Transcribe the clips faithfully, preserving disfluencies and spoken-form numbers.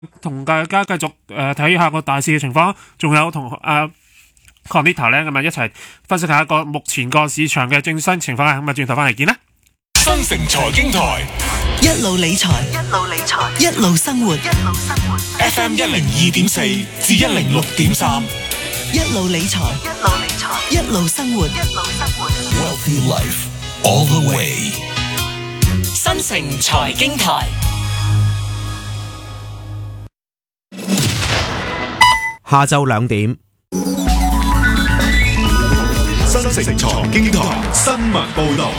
同大家繼續誒睇下個大市嘅情況，仲有同誒 Conita 咧咁啊一齊分析下一個目前個市場嘅最新情況啊！咁啊轉頭翻嚟見啦。 新城財經台一路理財， 一路理財， 一路生活， 一路生活。 F M 一零二點四至一零六點三， 一路理財， 一路理財， 一路生活， 一路生活。 Wealthy Life all the way。 新城財經台下晝兩點， 新城財經台新聞報道。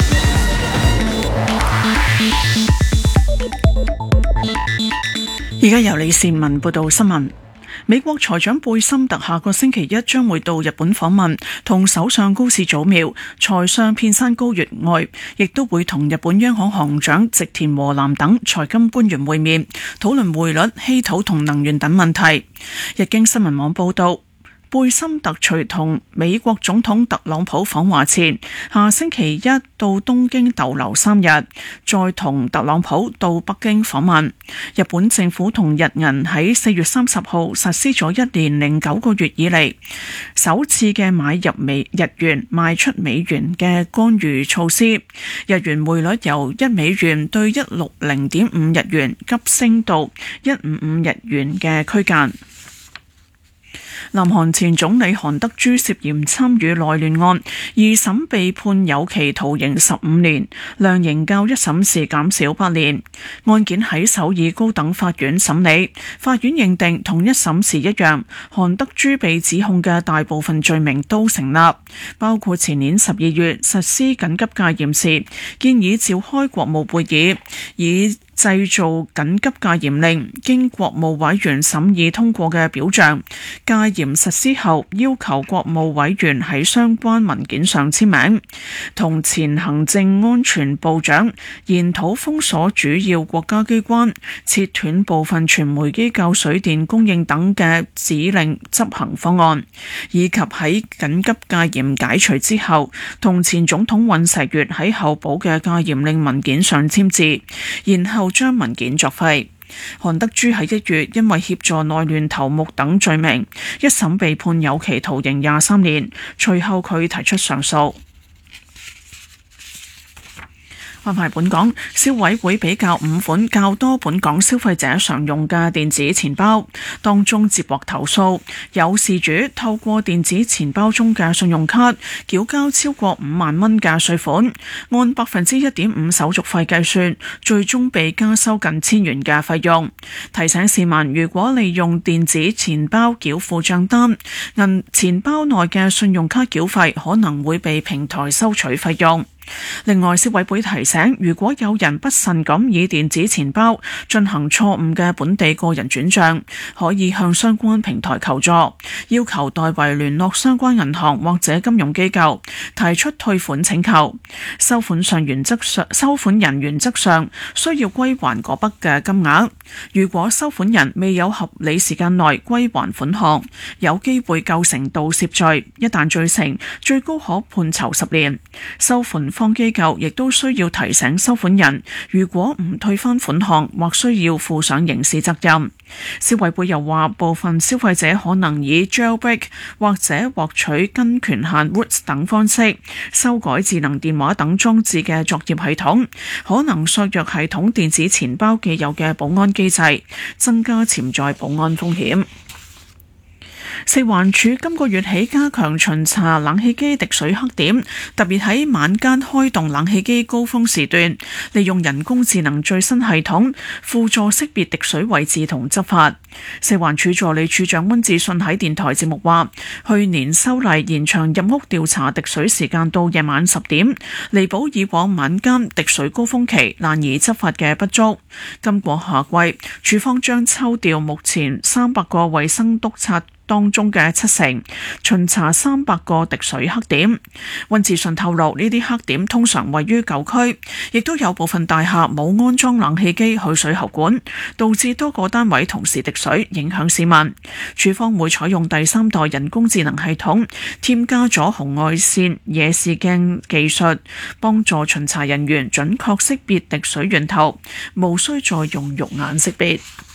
而家由李善文報道新聞。美國財長貝森特下個星期一將會到日本訪問，同首相高市早苗、財相片山高月外，亦都會同日本央行行長植田和男等財金官員會面，討論匯率、稀土同能源等問題。日經新聞網報道，貝森特隨同美國總統特朗普訪華前，下星期一到東京逗留三日，再同特朗普到北京訪問。日本政府同日銀喺四月三十號實施咗一年零九個月以嚟首次嘅買入美日元賣出美元嘅干預措施，日元匯率由一美元對一六零點五日元急升到一五五日元嘅區間。南韓前總理韓德洙涉嫌參與內亂案，二審被判有期徒刑十五年，量刑較一審時減少八年。案件喺首爾高等法院審理，法院認定同一審時一樣，韓德洙被指控嘅大部分罪名都成立，包括前年十二月實施緊急戒嚴時建議召開國務會議，以製造緊急戒嚴令，經國務委員審議通過嘅表象，戒嚴實施後要求國務委員喺相關文件上簽名，同前行政安全部長研討封鎖主要國家機關、切斷部分傳媒機構水電供應等嘅指令執行方案，以及喺緊急戒嚴解除之後，同前總統尹錫悅喺候補嘅戒嚴令文件上簽字，然後將文件作廢。韓德洙喺一月因為協助內亂頭目等罪名，一審被判有期徒刑廿三年，隨後佢提出上訴。翻返本港，消委會比較五款較多本港消費者常用嘅電子錢包，當中接獲投訴，有事主透過電子錢包中嘅信用卡繳交超過五萬蚊嘅稅款，按百分之一點五手續費計算，最終被加收近千元嘅費用。提醒市民，如果利用電子錢包繳付帳單，銀錢包內嘅信用卡繳費可能會被平台收取費用。另外，消委會提醒，如果有人不慎咁以電子錢包進行錯誤嘅本地個人轉賬，可以向相關平台求助，要求代為聯絡相關銀行或者金融機構，提出退款請求。收款上原則上，收款人原則上需要歸還嗰筆嘅金額。如果收款人未有合理時間內歸還款項，有機會構成盜竊罪，一旦罪成，最高可判囚十年。收款方機構亦都需要提醒收款人，如果唔退翻款項，或需要負上刑事責任。消委會又話，部分消費者可能以 jailbreak 或者獲取跟權限 roots 等方式修改智能電話等裝置嘅作業系統，可能削弱系統電子錢包既有嘅保安機制，增加潛在保安風險。食環署今個月起加強巡查冷氣機滴水黑點，特別喺晚間開動冷氣機高峰時段，利用人工智能最新系統輔助識別滴水位置同執法。食環署助理署長溫志信喺電台節目話，去年修例延長入屋調查滴水時間到夜晚十點，彌補以往晚間滴水高峰期難以執法嘅不足。今個夏季，署方將抽調目前三百個衛生督察當中嘅七成，巡查三百個滴水黑點。溫志信透露，呢啲黑點通常位於舊區，亦都有部分大廈冇安裝冷氣機去水喉管，導致多個單位同時滴水，影響市民。署方會採用第三代人工智能系統，添加咗紅外線夜視鏡技術，幫助巡查人員準確識別滴水源頭，無需再用肉眼識別。